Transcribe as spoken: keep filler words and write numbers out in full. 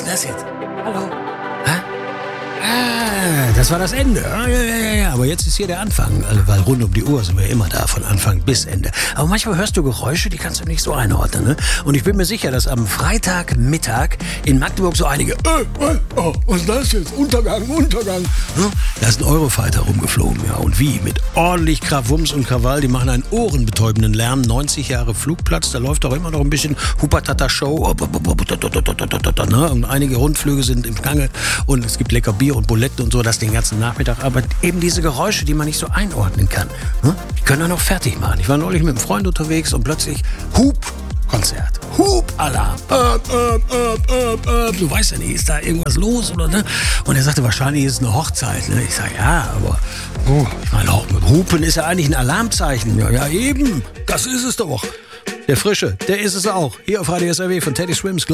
denn das jetzt? Hallo? Hä? Ah, das war das Ende. Ja, ja, ja, ja. Aber jetzt ist hier der Anfang. Also, weil rund um die Uhr sind wir immer da, von Anfang bis Ende. Aber manchmal hörst du Geräusche, die kannst du nicht so einordnen. Ne? Und ich bin mir sicher, dass am Freitagmittag in Magdeburg so einige, äh, äh, oh, was ist das jetzt? Untergang, Untergang. Hm? Da ist ein Eurofighter rumgeflogen. Ja. Und wie? Mit ordentlich Krawums und Krawall. Die machen einen ohrenbetäubenden Lärm. neunzig Jahre Flugplatz. Da läuft auch immer noch ein bisschen Hupatata-Show. Und einige Rundflüge sind im Gange. Und es gibt lecker Bier und Buletten und so, das den ganzen Nachmittag. Aber eben diese Geräusche, die man nicht so einordnen kann, die können wir noch fertig machen. Ich war neulich mit einem Freund unterwegs und plötzlich Hub-Konzert. Hub-Alarm. Up, up, up, up, up. Du weißt ja nicht, ist da irgendwas los oder ne? Und er sagte, wahrscheinlich ist es eine Hochzeit. Ne? Ich sage, ja, aber oh, ich meine, auch mit Hupen ist ja eigentlich ein Alarmzeichen. Ja, ja, eben. Das ist es doch. Der Frische, der ist es auch. Hier auf Radio S R W von Teddy Swims.